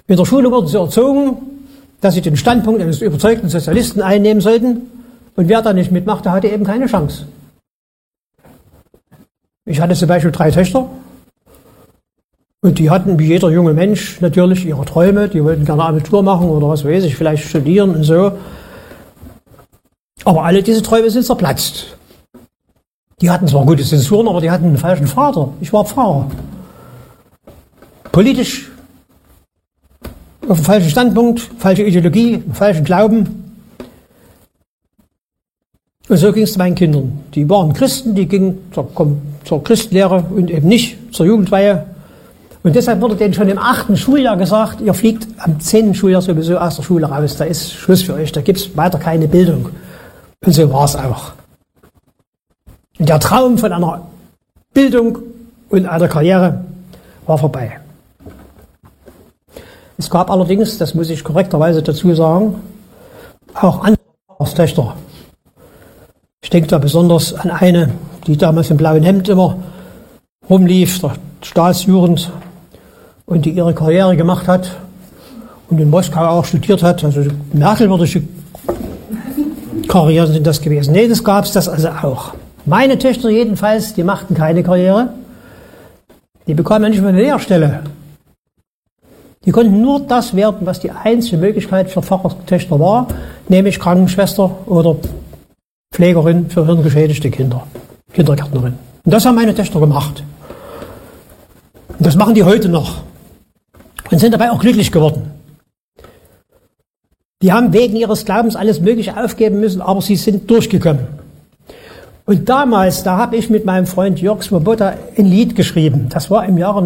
In der Schule wurden sie erzogen, dass sie den Standpunkt eines überzeugten Sozialisten einnehmen sollten. Und wer da nicht mitmachte, hatte eben keine Chance. Ich hatte zum Beispiel 3 Töchter. Und die hatten, wie jeder junge Mensch, natürlich ihre Träume. Die wollten gerne Abitur machen oder was weiß ich, vielleicht studieren und so. Aber alle diese Träume sind zerplatzt. Die hatten zwar gute Zensuren, aber die hatten einen falschen Vater. Ich war Pfarrer. Politisch auf dem falschen Standpunkt, falsche Ideologie, falschen Glauben. Und so ging es meinen Kindern. Die waren Christen, die gingen zur Christenlehre und eben nicht zur Jugendweihe. Und deshalb wurde denen schon im 8. Schuljahr gesagt, ihr fliegt am 10. Schuljahr sowieso aus der Schule raus, da ist Schluss für euch, da gibt es weiter keine Bildung. Und so war es auch. Und der Traum von einer Bildung und einer Karriere war vorbei. Es gab allerdings, das muss ich korrekterweise dazu sagen, auch andere Töchter. Ich denke da besonders an eine, die damals im blauen Hemd immer rumlief, der Staatsjugend, und die ihre Karriere gemacht hat und in Moskau auch studiert hat. Also merkwürdige Karrieren sind das gewesen. Nee, das gab es das also auch. Meine Töchter jedenfalls, die machten keine Karriere. Die bekamen nicht mal eine Lehrstelle. Die konnten nur das werden, was die einzige Möglichkeit für Pfarrertöchter war, nämlich Krankenschwester oder Pflegerin für hirngeschädigte Kinder, Kindergärtnerin. Und das haben meine Töchter gemacht. Und das machen die heute noch. Und sind dabei auch glücklich geworden. Die haben wegen ihres Glaubens alles Mögliche aufgeben müssen, aber sie sind durchgekommen. Und damals, da habe ich mit meinem Freund Jörg Swoboda ein Lied geschrieben. Das war im Jahre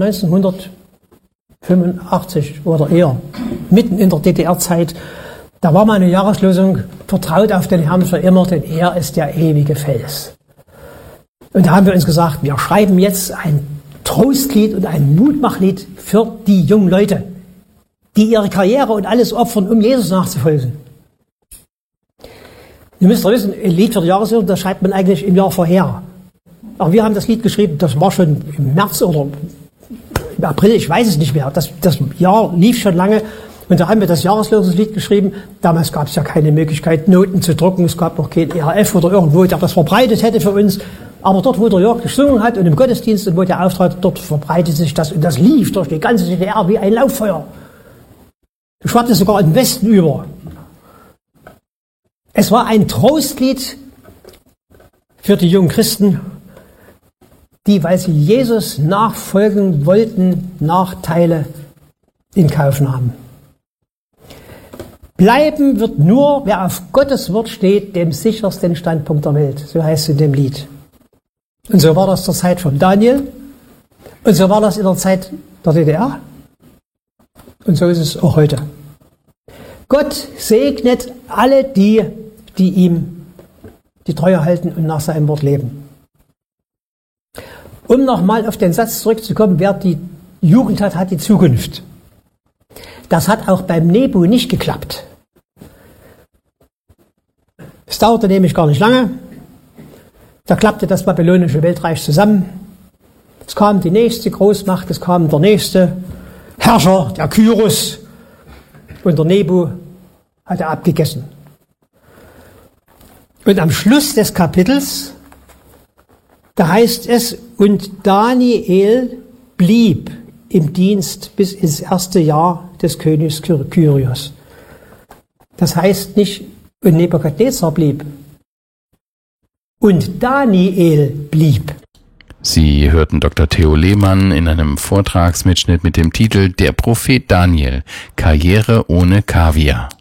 1985 oder eher, mitten in der DDR-Zeit. Da war meine Jahreslosung: Vertraut auf den Herrn für immer, denn er ist der ewige Fels. Und da haben wir uns gesagt, wir schreiben jetzt ein Trostlied und ein Mutmachlied für die jungen Leute, die ihre Karriere und alles opfern, um Jesus nachzufolgen. Ihr müsst doch wissen, ein Lied für die Jahreslosung, das schreibt man eigentlich im Jahr vorher. Aber wir haben das Lied geschrieben, das war schon im März oder im April, ich weiß es nicht mehr. Das Jahr lief schon lange und da haben wir das Jahreslosungslied geschrieben. Damals gab es ja keine Möglichkeit, Noten zu drucken. Es gab noch kein ERF oder irgendwo, der das verbreitet hätte für uns. Aber dort, wo der Jörg gesungen hat und im Gottesdienst und wo der auftrat, dort verbreitete sich das und das lief durch die ganze DDR wie ein Lauffeuer. Es schwappte sogar in den Westen über. Es war ein Trostlied für die jungen Christen, die, weil sie Jesus nachfolgen wollten, Nachteile in Kauf nahmen. Bleiben wird nur, wer auf Gottes Wort steht, dem sichersten Standpunkt der Welt. So heißt es in dem Lied. Und so war das zur Zeit von Daniel. Und so war das in der Zeit der DDR. Und so ist es auch heute. Gott segnet alle die ihm die Treue halten und nach seinem Wort leben. Um nochmal auf den Satz zurückzukommen, wer die Jugend hat, hat die Zukunft. Das hat auch beim Nebu nicht geklappt. Es dauerte nämlich gar nicht lange. Da klappte das babylonische Weltreich zusammen. Es kam die nächste Großmacht, es kam der nächste Herrscher, der Kyros. Und der Nebu hatte abgegessen. Und am Schluss des Kapitels, da heißt es, und Daniel blieb im Dienst bis ins erste Jahr des Königs Kyrios. Das heißt nicht, und Nebukadnezar blieb. Und Daniel blieb. Sie hörten Dr. Theo Lehmann in einem Vortragsmitschnitt mit dem Titel Der Prophet Daniel, Karriere ohne Kaviar.